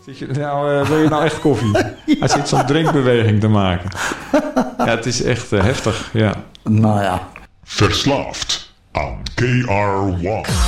Wil je nou echt koffie? Hij zit zo'n drinkbeweging te maken. Ja, het is echt heftig, ja. Nou ja. Verslaafd aan KR1.